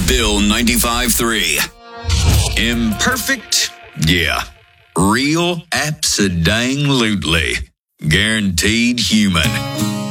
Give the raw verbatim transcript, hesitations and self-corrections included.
Bill ninety-five three. Imperfect? Yeah. Real? Abso-dang-lutely. Guaranteed human.